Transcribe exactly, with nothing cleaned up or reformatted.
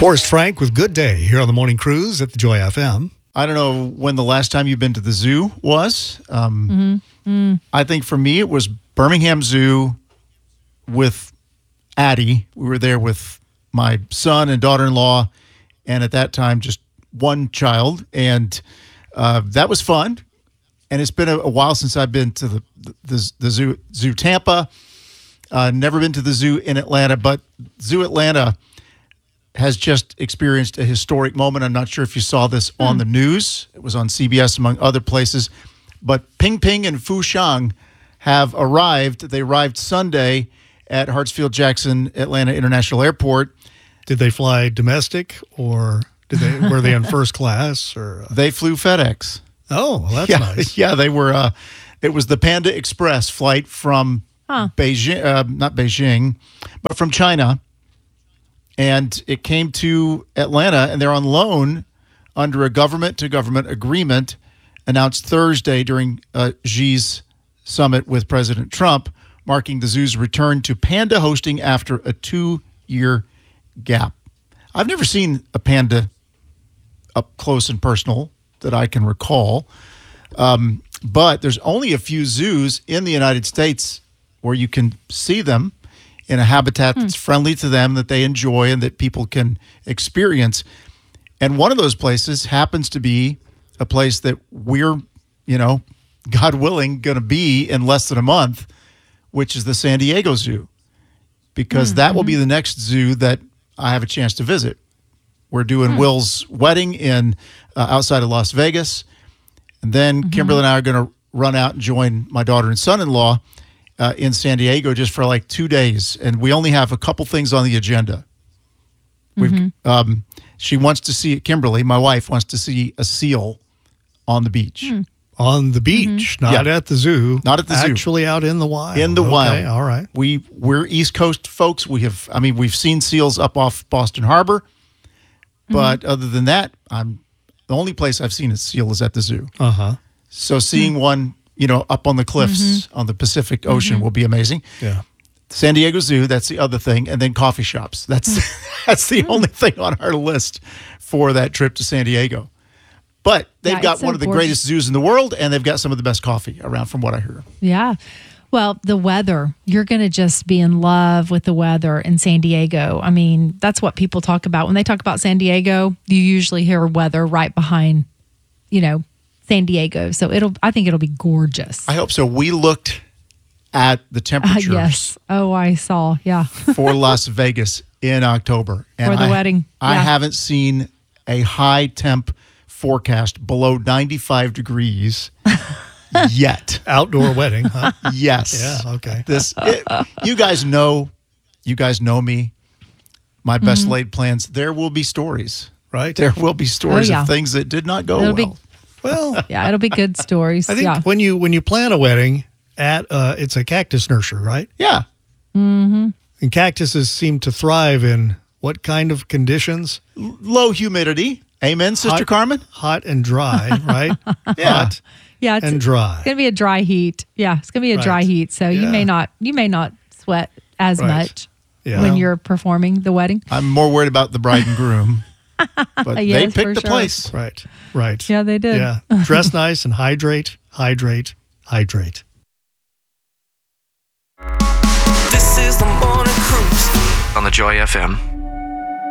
Forrest Frank with Good Day here on the Morning Cruise at the Joy F M. I don't know when the last time you've been to the zoo was. Um, Mm-hmm. Mm. I think for me it was Birmingham Zoo with Addie. We were there with my son and daughter-in-law, and at that time just one child, and uh, that was fun. And it's been a, a while since I've been to the the, the zoo, zoo Tampa. Uh, never been to the zoo in Atlanta, but Zoo Atlanta has just experienced a historic moment. I'm not sure if you saw this mm. on the news. It was on C B S, among other places. But Ping Ping and Fooshang have arrived. They arrived Sunday at Hartsfield-Jackson Atlanta International Airport. Did they fly domestic, or did they were they in first class? Or uh... They flew FedEx. Oh, well, that's yeah, nice. Yeah, they were. Uh, it was the Panda Express flight from huh. Beijing, uh, not Beijing, but from China. And it came to Atlanta, and they're on loan under a government-to-government agreement announced Thursday during uh, Xi's summit with President Trump, marking the zoo's return to panda hosting after a two-year gap. I've never seen a panda up close and personal that I can recall, um, but there's only a few zoos in the United States where you can see them in a habitat that's hmm. friendly to them, that they enjoy, and that people can experience. And one of those places happens to be a place that we're, you know, God willing, going to be in less than a month, which is the San Diego Zoo, because mm-hmm. that will be the next zoo that I have a chance to visit. We're doing mm. Will's wedding in uh, outside of Las Vegas, and then mm-hmm. Kimberly and I are going to run out and join my daughter and son-in-law uh, in San Diego just for like two days, and we only have a couple things on the agenda. We've mm-hmm. um, she wants to see Kimberly, my wife, wants to see a seal on the beach. Mm. On the beach, mm-hmm. not yeah. at the zoo. Not at the zoo. Actually out in the wild. In the okay, wild. All right. We, we're East Coast folks. We have, I mean, we've seen seals up off Boston Harbor. But mm-hmm. other than that, I'm the only place I've seen a seal is at the zoo. Uh-huh. So seeing mm-hmm. one, you know, up on the cliffs mm-hmm. on the Pacific Ocean mm-hmm. will be amazing. Yeah. San Diego Zoo, that's the other thing. And then coffee shops. That's, that's the only thing on our list for that trip to San Diego. But they've yeah, got so one of the gorgeous. greatest zoos in the world, and they've got some of the best coffee around from what I hear. Yeah. Well, the weather, you're going to just be in love with the weather in San Diego. I mean, that's what people talk about. When they talk about San Diego, you usually hear weather right behind, you know, San Diego. So it'll, I think it'll be gorgeous. I hope so. We looked at the temperatures. Uh, yes. Oh, I saw. Yeah. for Las Vegas in October. And for the I, wedding. Yeah. I haven't seen a high temp forecast below ninety-five degrees yet. Outdoor wedding, huh? Yes. Yeah, okay. This it, you guys know you guys know me. My best mm-hmm. laid plans. There will be stories. Right. There will be stories oh, yeah. of things that did not go it'll well. Be, well, yeah, it'll be good stories. I think yeah. when you when you plan a wedding at uh it's a cactus nursery, right? Yeah. Mm-hmm. And cactuses seem to thrive in what kind of conditions? L- low humidity. Amen, Sister hot, Carmen? Hot and dry, right? yeah. Hot yeah, it's, and dry. It's going to be a dry heat. Yeah, it's going to be a right. dry heat. So yeah. you may not you may not sweat as right. much yeah. when well, you're performing the wedding. I'm more worried about the bride and groom. But yes, they picked the sure. place. Right, right. Yeah, they did. Yeah. Dress nice and hydrate, hydrate, hydrate. This is the Morning Cruise on the Joy F M.